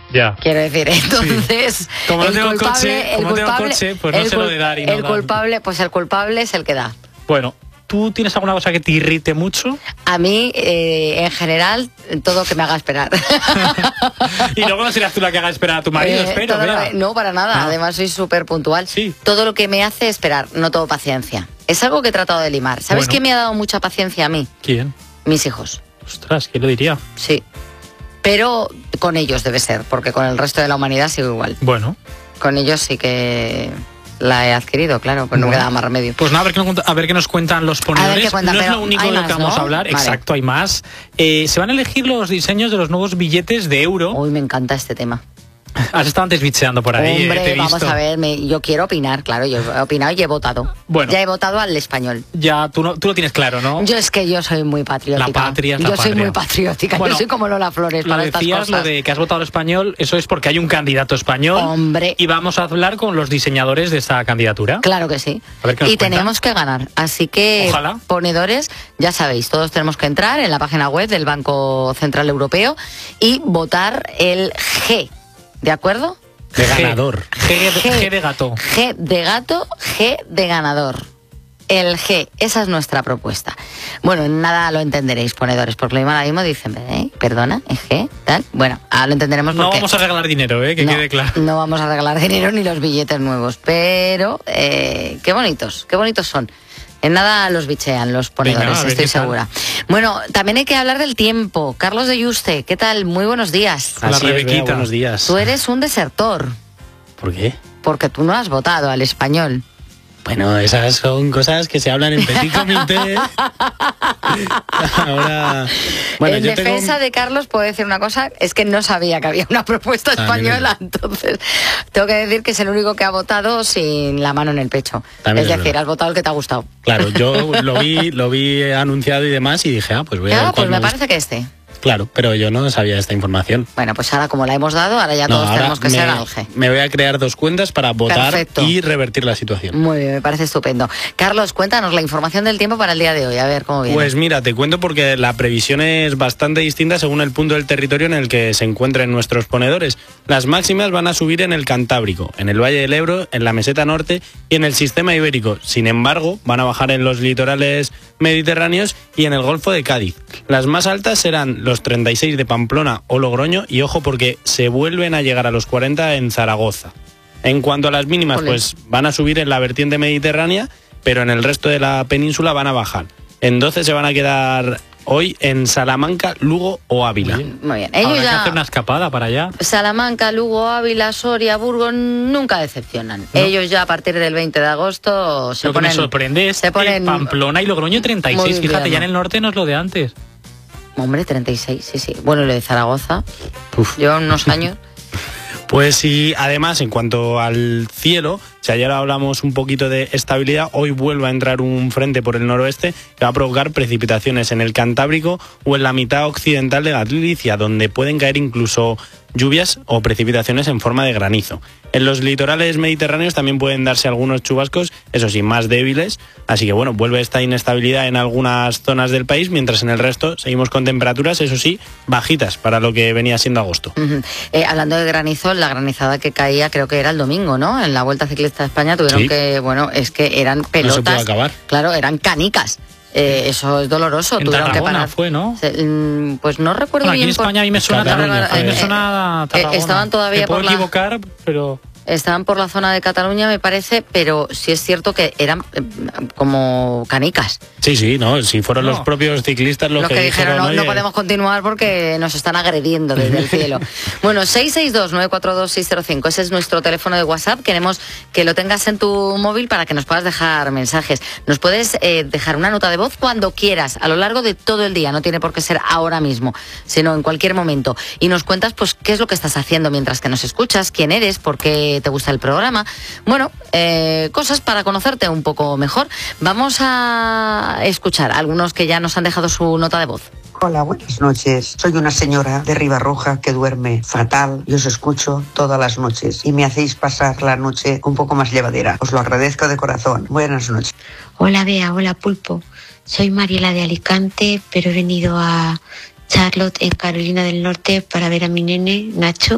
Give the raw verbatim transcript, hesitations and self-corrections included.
Ya. Quiero decir, entonces... Sí. Como no el tengo culpable, coche, el como no tengo culpable, coche, pues no el sé lo cul- de dar y no El dar. culpable, pues el culpable es el que da. Bueno, ¿tú tienes alguna cosa que te irrite mucho? A mí, eh, en general, todo que me haga esperar. Y luego no serás tú la que haga esperar a tu marido, Eh, espero. todo lo vea. que- no, para nada. Ah. Además, soy súper puntual. Sí. Todo lo que me hace esperar, no todo paciencia. Es algo que he tratado de limar. ¿Sabes Bueno. quién me ha dado mucha paciencia a mí? ¿Quién? Mis hijos. Ostras, ¿quién lo diría? Sí. Pero con ellos debe ser, porque con el resto de la humanidad sigo igual. Bueno. Con ellos sí que la he adquirido, claro, pues no Bueno. queda más remedio. Pues nada, a ver qué nos, a ver qué nos cuentan los ponedores. qué cuentan, no es pero lo único hay de lo más, que vamos ¿no? a hablar. Vale. Exacto, hay más. Eh, se van a elegir los diseños de los nuevos billetes de euro. Uy, me encanta este tema. Has estado antes bicheando por ahí. Hombre, eh, te he vamos visto. a ver, me- yo quiero opinar, claro, yo he opinado y he votado. Bueno. Ya he votado al español. Ya, tú, no, tú lo tienes claro, ¿no? Yo es que yo soy muy patriótica. La patria es la Yo soy patria. muy patriótica, Bueno, yo soy como Lola Flores Lo para estas decías, cosas. lo de que has votado al español, eso es porque hay un candidato español. Hombre. Y vamos a hablar con los diseñadores de esa candidatura. Claro que sí. A ver qué nos Y cuenta. tenemos que ganar. Así que, Ojalá. ponedores, ya sabéis, todos tenemos que entrar en la página web del Banco Central Europeo y votar el G. ¿De acuerdo? De G. ganador. G, de- G de gato. G de gato, G de ganador. El G, esa es nuestra propuesta. Bueno, en nada lo entenderéis, ponedores, porque lo mismo ahora mismo dicen, ¿eh? ¿Perdona? ¿El G? ¿Tal? Bueno, ahora lo entenderemos No porque... vamos a regalar dinero, ¿eh? Que no, quede claro. no vamos a regalar dinero ni los billetes nuevos, pero eh, qué bonitos, qué bonitos son. En nada los bichean los ponedores, Venga, a ver estoy qué tal. segura. Bueno, también hay que hablar del tiempo. Carlos de Yuste, ¿qué tal? Muy buenos días. Hola, Así es, Bea, Rebequita. buenos días. Tú eres un desertor, ¿Por qué? porque tú no has votado al español. Bueno, esas son cosas que se hablan en petit comité. Ahora, bueno, en yo tengo defensa un- de Carlos puedo decir una cosa, es que no sabía que había una propuesta Ah, española, entonces tengo que decir que es el único que ha votado sin la mano en el pecho. También es es decir, verdad. has votado el que te ha gustado. Claro, yo lo vi, lo vi anunciado y demás y dije, ah, pues voy a Ah, ver pues cuál me me gusta. parece que este. Claro, pero yo no sabía esta información. Bueno, pues ahora como la hemos dado, ahora ya No, todos ahora tenemos que me, ser al G. me voy a crear dos cuentas para votar Perfecto. y revertir la situación. Muy bien, me parece estupendo. Carlos, cuéntanos la información del tiempo para el día de hoy, a ver cómo viene. Pues mira, te cuento porque la previsión es bastante distinta según el punto del territorio en el que se encuentren nuestros ponedores. Las máximas van a subir en el Cantábrico, en el Valle del Ebro, en la Meseta Norte y en el Sistema Ibérico. Sin embargo, van a bajar en los litorales mediterráneos y en el Golfo de Cádiz. Las más altas serán los treinta y seis de Pamplona o Logroño y ojo porque se vuelven a llegar a los cuarenta en Zaragoza. En cuanto a las mínimas, Ole. pues van a subir en la vertiente mediterránea, pero en el resto de la península van a bajar. En doce se van a quedar hoy en Salamanca, Lugo o Ávila. Muy bien. Ellos Habrá que ya... hacer una escapada para allá. Salamanca, Lugo, Ávila, Soria, Burgos nunca decepcionan. No. Ellos ya a partir del veinte de agosto se Lo que ponen... me sorprende es se ponen- que Pamplona y Logroño treinta y seis. Muy Fíjate, bien. ya en el norte no es lo de antes. Hombre, treinta y seis, sí, sí. Bueno, y lo de Zaragoza, Uf. lleva unos años... Pues sí, además, en cuanto al cielo, si ayer hablamos un poquito de estabilidad, hoy vuelve a entrar un frente por el noroeste que va a provocar precipitaciones en el Cantábrico o en la mitad occidental de Galicia, donde pueden caer incluso lluvias o precipitaciones en forma de granizo. En los litorales mediterráneos también pueden darse algunos chubascos, eso sí, más débiles, así que bueno, vuelve esta inestabilidad en algunas zonas del país, mientras en el resto seguimos con temperaturas, eso sí, bajitas para lo que venía siendo agosto. Ujú. Eh, hablando de granizo, la granizada que caía creo que era el domingo, ¿no? En la Vuelta Ciclista de España tuvieron Sí. que, bueno, es que eran pelotas. No se pudo acabar. Claro, eran canicas. Eh, eso es doloroso. En tuvieron que Tarragona parar. fue, ¿no? Se- mm, pues no recuerdo Bueno, aquí bien. en por- España a mí me suena Cataluña Tarragona. fue. A mí me Eh, suena Tarragona. estaban todavía Me puedo por la- equivocar, pero... Estaban por la zona de Cataluña, me parece, pero sí es cierto que eran eh, como canicas. Sí, sí, no, si fueron No. los propios ciclistas los, Los que, dijeron, no, "Oye, no podemos continuar porque nos están agrediendo desde el cielo. Bueno, seis seis dos, nueve cuatro dos, seis cero cinco, ese es nuestro teléfono de WhatsApp. Queremos que lo tengas en tu móvil para que nos puedas dejar mensajes. Nos puedes eh, dejar una nota de voz cuando quieras, a lo largo de todo el día. No tiene por qué ser ahora mismo, sino en cualquier momento. Y nos cuentas pues qué es lo que estás haciendo mientras que nos escuchas, quién eres, por qué te gusta el programa. Bueno, eh, cosas para conocerte un poco mejor. Vamos a escuchar a algunos que ya nos han dejado su nota de voz. Hola, buenas noches. Soy una señora de Ribarroja que duerme fatal y os escucho todas las noches y me hacéis pasar la noche un poco más llevadera. Os lo agradezco de corazón. Buenas noches. Hola Bea, hola Pulpo. Soy Mariela de Alicante, pero he venido a Charlotte, en Carolina del Norte, para ver a mi nene, Nacho.